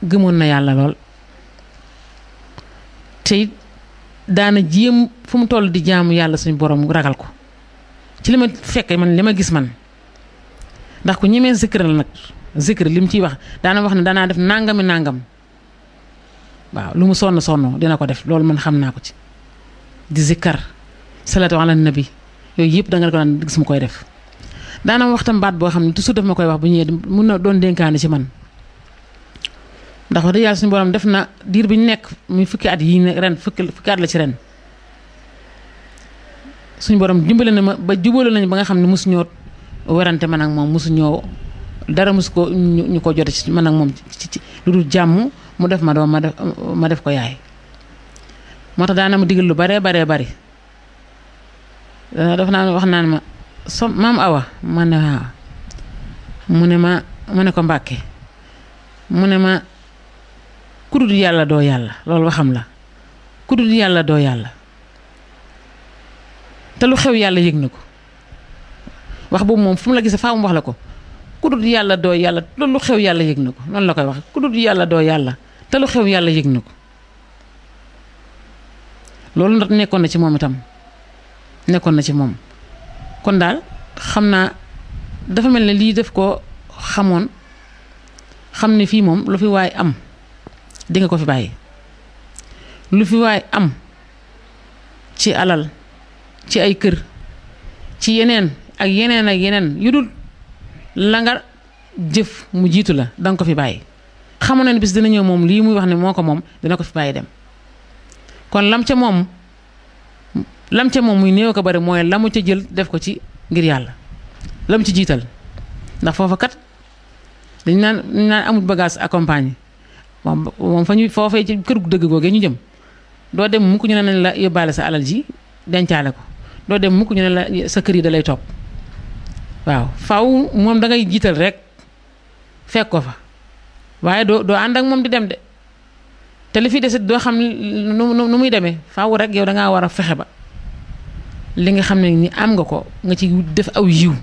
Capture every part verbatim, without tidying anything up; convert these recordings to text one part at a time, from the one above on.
gëmoon na yàlla lool te daana jéem fu mu toll di jaamu yàlla suñu borom ragal ko ci li ma fekkee man li ma gis man ndax ku ñemee zikr la nag zikr li mu ciy wax daana wax ne danaa def nangami nangam waaw lu mu sonn sonn dina ko def loolu man xam naa ko ci di zikkar salaatu ala nabi yooyu yëpp da nga ko daan gis mu koy def daana waxtam baat boo xam ne toujours daf ma koy wax bu ñëwee mun na doon dénkaane ci man ndax wax dëgg yàlla suñu borom def na diir bi ñu nekk muy fukki at yi ne ren fukki fukki at la ci ren suñu borom dimbale na ma ba jubale nañu ba nga xam ne mosu ñoo werante man ak moom mosu ñoo dara mosu ko ñu ko jote ci man ak moom ci ci lu dul jàmm mu def ma doom ma def ma def ko yaay moo tax daana ma digal lu baree baree bari daf naa wax naan ma so maam Awa ma ne waaw mu ne ma mu ne ko Mbàkke mu ne ma kudul yàlla doo yàlla loolu waxam la kudul yàlla doo yàlla te lu xew yàlla yëg na ko wax boobu moom fu mu la gisee faa mu wax la ko kudul yàlla doo yàlla te lu xew yàlla yëg na ko noonu la koy wax kudul yàlla doo yàlla te lu xew yàlla yëg na ko loolu nag nekkoon na ci moom itam nekkoon na ci moom kon daal xam naa dafa mel ne lii def ko xamoon xam ne fii moom lu fi waay am di nga ko fi bàyyi lu fi waay am ci alal ci ay kër ci yeneen ak yeneen ak yeneen yu dul la nga jëf mu jiitu la danga ko fi bàyyi xamoon na ne bis dina ñëw moom lii muy wax ne moo ko moom dina ko fi bàyyi dem kon lam ca moom lam ca moom muy néew ko bari mooy la mu ca jël def ko ci ngir yàlla lam ci jiital ndax foofa kat dañ naan dañ naan amul bagage accompagné moom moom fa ñu foofee ci kër gu dëgg googee ñu jëm doo dem mukk ñu ne nañ la yóbbaale sa alal ji dencaale ko doo dem mukk ñu ne la sa kër yi da lay topp waaw faaw moom da ngay jiital rek fekk ko fa waaye doo doo ànd ak moom di dem de te li fi desit doo xam nu nu muy demee faaw rek yow da ngaa war a fexe ba li nga xam ne ni am nga ko nga ci def aw yiw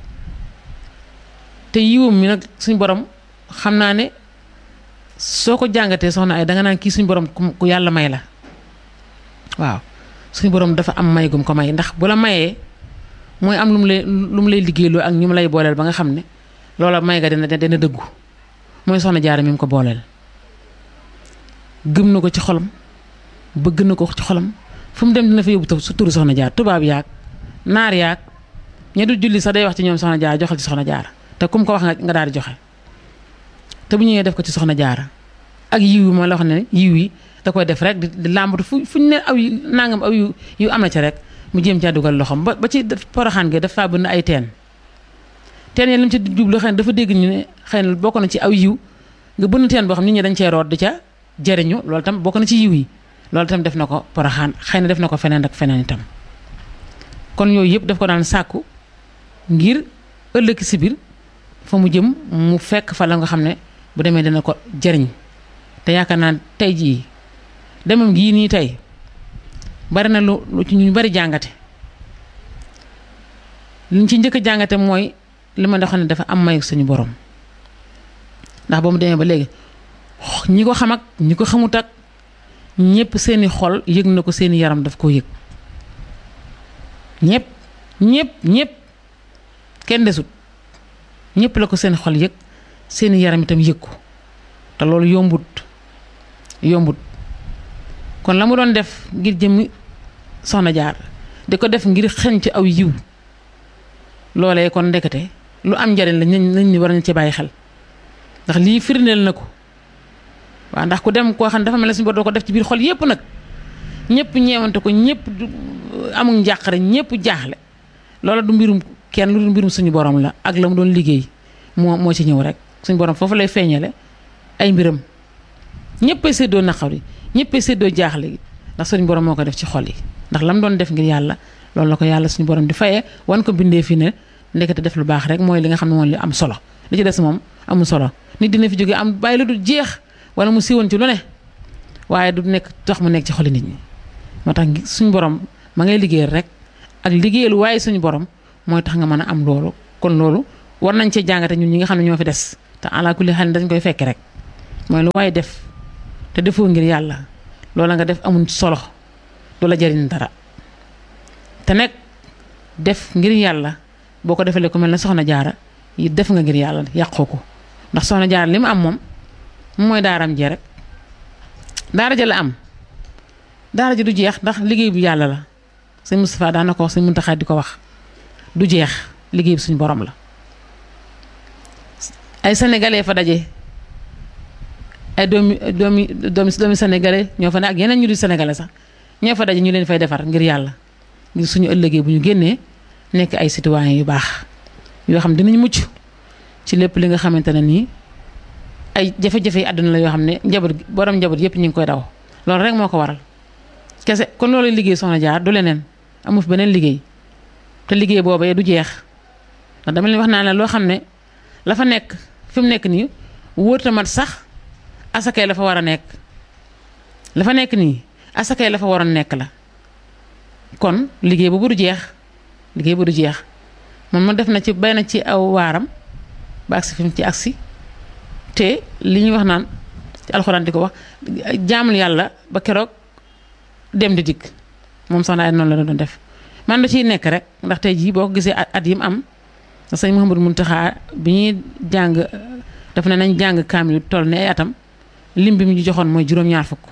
te yiwam mi nag suñ borom xam naa ne soo ko jàngatee soxna ay danga naan kii suñ borom ku yàlla may la waaw suñ borom dafa am may gum ko may ndax bu la mayee mooy am lu mu lay lu mu lay liggéeyloo ak ñu mu lay booleel ba nga xam ne loola may ga dina dina dëggu mooy soxna Jaara mi mu ko booleel gëm na ko ci xolam bëgg na ko ci xolam fu mu dem dina fa yóbbu su turu soxna Jaara tubaab yaag naar yaag ña du julli sax day wax ci ñoom soxna Jaara joxal ci soxna Jaara te kum ko wax nga daal di joxe te bu ñëwee def ko ci soxna Jaara ak yiw yi ma la wax ne yiw yi da koy def rek di làmbatu fu fu ñu ne aw yu nangam aw yu yu am na ca rek mu jéem caa dugal loxoom ba ba ci poroxaan gi dafa bëgg ay teen teen yi li mu ci jublu xëy na dafa dégg ñu ne xëy na bokk na ci aw yiw nga bënn teen boo xam nit ñi dañ cee root di ca jëriñu loolu tam bokk na ci yiw yi loolu tam def na ko poroxaan xëy na def na ko feneen ak feneen itam kon yooyu yëpp daf ko daan sàkku ngir ëllëg si biir fa mu jëm mu fekk fa la nga xam ne bu demee dina ko jëriñ te yaakaar naa tey jii demam gii nii tey bari na lu lu ci ñu bari jàngate liñ ci njëkk a jàngate mooy li ma doon ne dafa am mayu suñu borom ndax ba mu demee ba léegi ñi ko xam ak ñi ko xamut ak ñëpp seeni xol yëg na ko seeni yaram daf koo yëg ñëpp ñëpp ñëpp kenn desut ñëpp la ko seen xol yëg seeni yaram itam yëg ko te loolu yombut yombut kon la mu doon def ngir jëmmi soxna Jaara di ko def ngir xeñ ci aw yiw loolee kon ndekete lu am njariñ la nañ ni war nañ ci bàyyi xel ndax lii firndeel na ko waaw ndax ku dem koo xam ne dafa mel ne suñu bor doo ko def ci biir xol yépp nag ñëpp ñeewante ko ñëpp amul njàqare ñëpp jaaxle loola du mbirum kenn lu du mbirum suñu borom la ak la mu doon liggéey moo moo ci ñëw rek suñu borom foofu lay feeñale ay mbiram ñëpp ay séddoo naqar yi ñëpp ay séddoo jaaxle gi ndax suñu borom moo ko def ci xol yi ndax la mu doon def ngir yàlla loolu la ko yàlla suñu borom di fayee wan ko bindee fi ne ndekete def lu baax rek mooy li nga xam ne moom li am solo li ci des moom amul solo nit dina fi jógee am bàyyi lu du jeex wala mu siiwoon ci lu ne waaye du nekk tax mu nekk ci xoli nit ñi moo tax suñu borom ma ngay liggéeyal rek ak liggéeyal waaye suñu borom mooy tax nga mën a am loolu kon loolu war nañ cee jàngate ñun ñi nga xam ne ñoo fi des te ala kulli xel dañ koy fekk rek mooy lu waay def te defoo ngir yàlla loola nga def amul solo du la jariñ dara te nag def ngir yàlla boo ko defalee ko mel ne soxna jaara yi def nga ngir yàlla yàqoo ko ndax soxna jaara li mu am moom mooy daaram jee rek daara ja la am daara ji du jeex ndax liggéey bu yàlla la sëñ Moustapha daan na ko wax sëñ Muntaxa di ko wax du jeex liggéey bi suñu borom la ay sénégalais fa daje ay doomi doomi doomi doomi sénégalais ñoo fa ne ak yeneen ñu di sénégalais sax ñoo fa daje ñu leen fay defar ngir yàlla ngir suñu ëllëgee bu ñu génnee nekk ay citoyens yu baax yoo xam dinañ mucc ci lépp li nga xamante ne nii ay jafe-jafe yi àdduna la yoo xam ne njaboot borom njaboot yëpp ñu ngi koy daw loolu rek moo ko waral kese kon loolu liggéey soxna jaar du leneen amu fi beneen liggéey te liggéey boobee du jeex ndax dama leen wax naa ne loo xam ne la fa nekk fi mu nekk nii wóor tamat sax asakay la fa war a nekk la fa nekk nii asakay la fa waroon nekk la kon liggéey boobu du jeex liggéey bu du jeex moom ma def na ci bay na ci aw waaram ba agsi fi mu ci agsi te li ñuy wax naan ci alxuraan di ko wax jaamul yàlla ba keroog dem di dikk moom soxna ay noonu la doon def man da ciy nekk rek ndax tey jii boo ko gisee at yi mu am sëñ Mouhamadou Mountakha bi ñuy jàng daf ne nañ jàng kaamil toll ne ay atam lim bi mu ñu joxoon mooy juróom-ñaar fukk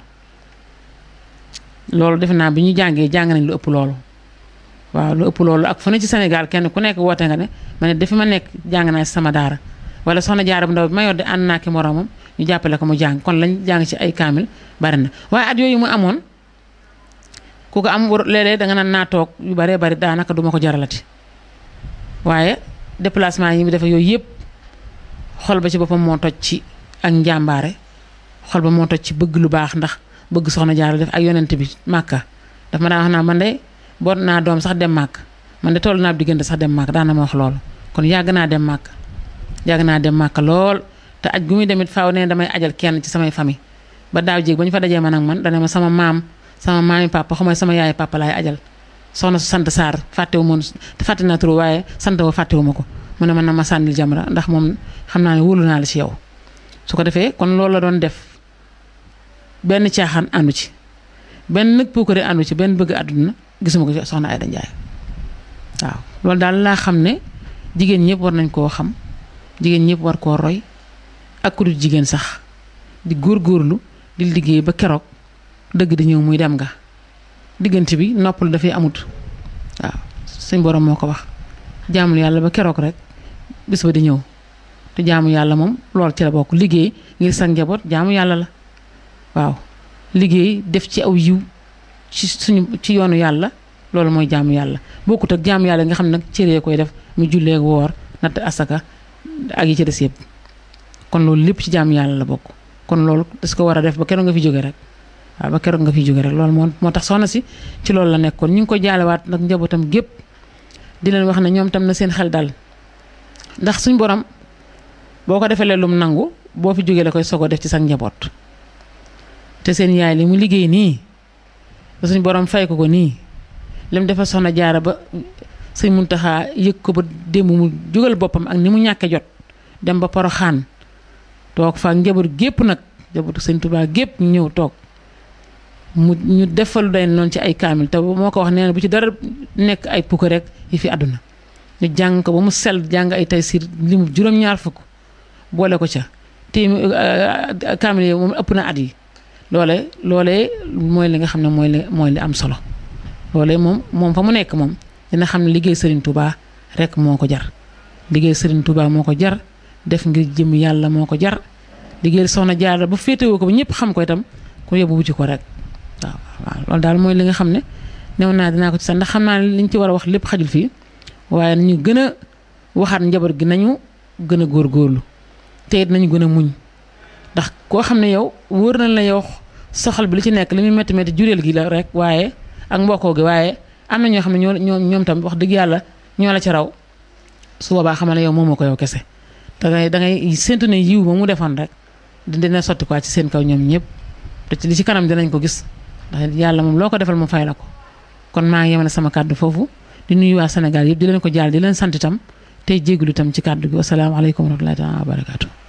loolu defe naa bi ñu jàngee jàng nañ lu ëpp loolu waaw lu ëpp loolu ak fu ne ci Sénégal kenn ku nekk woote nga ne ma ne dafi ma nekk jàng naa ci sama daara wala soxna jaara bu ndaw bi ma yor di ànd naa ki moroomam ñu jàppale ko mu jàng kon lañ jàng ci ay kaamil bari na waaye at yooyu mu amoon ku ko am léeg-léeg da nga naan naa toog yu baree bari daanaka duma ko jaralati waaye déplacement yi mu defee yooyu yëpp xol ba ci boppam moo toj ci ak njàmbaare xol ba moo toj ci bëgg lu baax ndax bëgg soxna jaara def ak yonent bi màkka daf ma daan wax naa man de boot naa doom sax dem màkk man de toll naa diggante sax dem màkk daan na ma wax loolu kon yàgg naa dem màkk yàgg naa dem màkk lool te aj gu muy demit faaw ne damay ajal kenn ci samay famille ba daaw jéeg ba ñu fa dajee man ak man dana ma sama maam sama maami papa xamay sama yaay papa laay ajal soxna su sant Sarr fàttewu ma te fàtte naa turu waaye sant wa fàttewu ma ko mu ne man na ma sànnil jamra ndax moom xam naa ne wóolu naa la ci yow su ko defee kon loolu la doon def benn caaxaan àndu ci benn nag puukare àndu ci benn bëgg àdduna gisuma ko ci soxna Aïda Ndiaye waaw loolu daal laa xam ne jigéen ñëpp war nañ koo xam jigéen ñëpp war koo roy ak ku dul jigéen sax di góorgóorlu di liggéey ba keroog dëgg di ñëw muy dem nga diggante bi noppal dafay amut waaw suñ borom moo ko wax jaamul yàlla ba keroog rek bis ba di ñëw te jaamu yàlla moom loolu ci la bokk liggéey ngir sa njaboot jaamu yàlla la waaw liggéey def ci aw yiw ci suñu ci yoonu yàlla loolu mooy jaamu yàlla bokkut ak jaamu yàlla nga xam ne nag cëree koy def mu jullee ak woor natt asaka ak yi ci des yëpp kon loolu lépp ci jaamu yàlla la bokk kon loolu das ko war a def ba keroog nga fi jóge rek waaw ba keroog nga fi jóge rek loolu moo moo tax soxna si ci loolu la nekkoon ñu ngi ko jaalewaat nag njabootam gépp di leen wax ne ñoom tam na seen xel dal ndax suñ borom boo ko defee lum nangu boo fi jógee la koy sogo def ci sa njaboot te seen yaay li mu liggéey nii ba suñ borom fay ko ko nii lim defal soxna jaara ba sëñ Muntaxa yëg ko ba démb mu jógal boppam ak ni mu ñàkke jot dem ba Poroxaan toog fa njaboot gépp nag njabootu sëñ Tuubaa gépp ñu ñëw toog mu ñu defal day noonu ci ay kaamil te moo ko wax nee na bu ci dara nekk ay pukk rek yi fi àdduna ñu jàng ko ba mu sell jàng ay tay siir li mu juróom-ñaar fukk boole ko ca te kaamil yi moom ëpp na at yi loole loolee mooy li nga xam ne mooy li mooy li am solo loolee moom moom fa mu nekk moom dina xam ne liggéey Serigne Touba rek moo ko jar liggéey Serigne Touba moo ko jar def ngir jëm yàlla moo ko jar liggéey soxna Jaara ba féetewoo ko ba ñëpp xam ko itam ku yóbbu wuti ko rek waaw waaw loolu daal mooy li nga xam ne new naa dinaa ko ci sax ndax xam naa ne liñ ci war a wax lépp xajul fii waaye nañu gën a waxaat njaboot gi nañu gën a góorgóorlu te it nañu gën a muñ ndax koo xam ne yow wóor na la yow soxal bi li ci nekk li muy métti métti jureel gi la rek waaye ak mbokkoo gi waaye am na ñoo xam ne ñoo ñoo ñoom tam wax dëgg yàlla ñoo la ci raw su boobaa xamal ne yow moomoo ko yow kese dangay dangay séntu ne yiw ba mu defoon rek dina sotti quoi ci seen kaw ñoom ñëpp te ci li ci kanam dinañ ko gis ndax yàlla moom loo ko defal mu fay la ko kon maa ngi yemale sama kàddu foofu di nuyu waa Sénégal yëpp di leen ko jaal di leen sant itam tey jégalu itam ci kàddu gi wasalaamaaleykum wa rahmatullahi taala wa barakaatu